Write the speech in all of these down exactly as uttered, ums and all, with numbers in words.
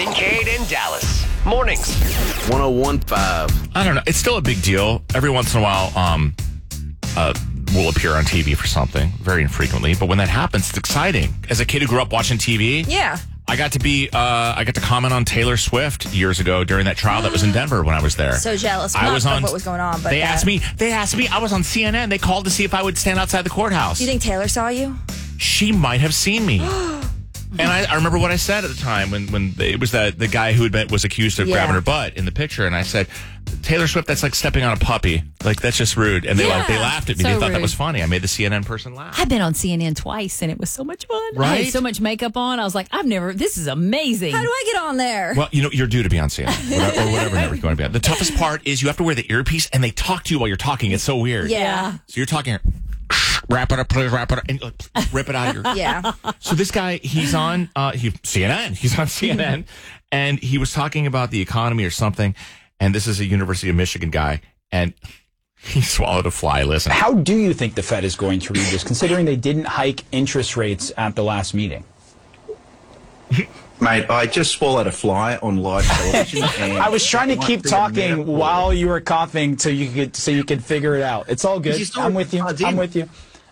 Kincaid and Dallas. Mornings. one oh one point five. I don't know. It's still a big deal. Every once in a while, um, uh, we'll appear on T V for something, very infrequently. But when that happens, it's exciting. As a kid who grew up watching T V, Yeah. I got to be, uh, I got to comment on Taylor Swift years ago during that trial that was in Denver when I was there. So jealous. I Not was of on. what was going on, but they that. asked me. They asked me. I was on C N N. They called to see if I would stand outside the courthouse. Do you think Taylor saw you? She might have seen me. And I, I remember what I said at the time when, when it was the, the guy who had been, was accused of Yeah. grabbing her butt in the picture. And I said, Taylor Swift, that's like stepping on a puppy. Like, that's just rude. And they Yeah, like, they laughed at me. so They thought that rude. was funny. I made the C N N person laugh. I've been on C N N twice, and it was so much fun. I Right? had so much makeup on. I was like, I've never, this is amazing. How do I get on there? Well, you know, you're due to be on C N N whatever, or whatever network you want to be on. The toughest part is you have to wear the earpiece and they talk to you while you're talking. It's so weird. Yeah. So you're talking, wrap it up, please, wrap it up, and like, rip it out of your. Yeah. So this guy, he's on uh, he, C N N. He's on C N N, and he was talking about the economy or something. And this is a University of Michigan guy, and he swallowed a fly. Listen, How do you think the Fed is going to read this, considering they didn't hike interest rates at the last meeting? Mate, I just swallowed a fly on live television. And I was trying to might keep be a talking metaphor. while you were coughing so you could so you could figure it out. It's all good. You still I'm with you. buzzed I'm in. with you.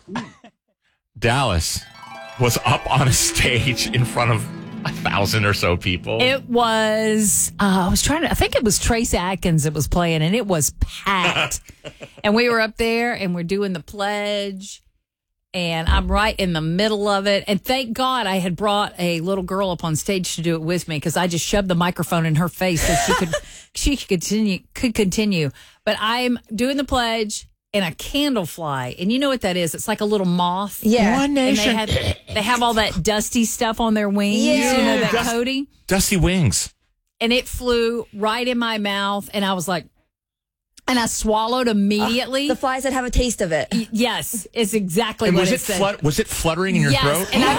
Dallas was up on a stage in front of a thousand or so people. It was, uh, I was trying to, I think it was Trace Atkins that was playing, and it was packed. And we were up there, and we're doing the pledge, and I'm right in the middle of it. And thank God I had brought a little girl up on stage to do it with me, because I just shoved the microphone in her face so she could she could continue could continue. But I'm doing the pledge, and a candle fly, and you know what that is? It's like a little moth. Yeah. One And they nation. had they have all that dusty stuff on their wings, Yeah. you know, that Dust- coating. Dusty wings. And it flew right in my mouth, and I was like, and I swallowed immediately. The flies that have a taste of it. Y- yes, it's exactly And what was it, it said. flut- was it fluttering in your yes, throat? and I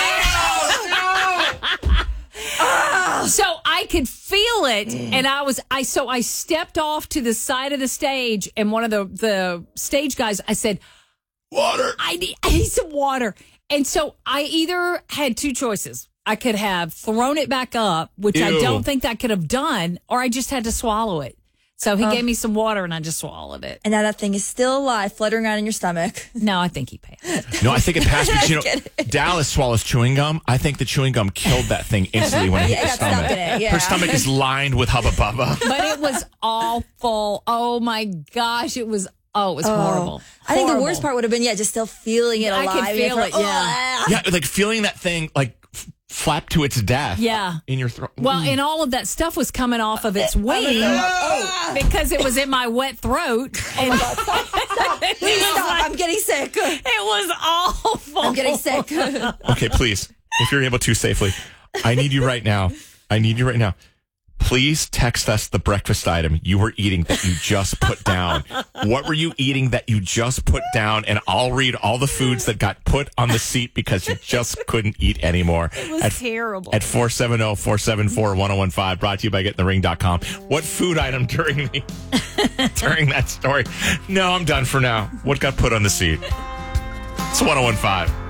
could. So I could feel it, and I was I so I stepped off to the side of the stage, and one of the the stage guys, I said, Water. I need, I need some water. And so I either had two choices. I could have thrown it back up, which I Ew. don't think I could have done, or I just had to swallow it. So he gave me some water, and I just swallowed it. And now that thing is still alive, fluttering around in your stomach. No, I think he passed. No, I think it passed because, you know, Dallas swallows chewing gum. I think the chewing gum killed that thing instantly when it hit Yeah, the it got stuck stomach. in it, yeah. Her stomach is lined with Hubba Bubba. But it was awful. Oh, my gosh. It was, oh, it was horrible. I think the Horrible. worst part would have been, yeah, just still feeling it I alive. could feel You're it, like, yeah. "Ugh." Yeah, like feeling that thing like f- flap to its death. Yeah. In your throat. Well, and all of that stuff was coming off of its wing because it was in my wet throat. And Please stop. I'm getting sick. it was awful. I'm getting sick. Okay, please, if you're able to safely, I need you right now. I need you right now. Please text us the breakfast item you were eating that you just put down. What were you eating that you just put down? And I'll read all the foods that got put on the seat because you just couldn't eat anymore. It was at, terrible. At four seven zero, four seven four, one zero one five, brought to you by getting the ring dot com. What food item during the during that story? No, I'm done for now. What got put on the seat? It's one zero one five.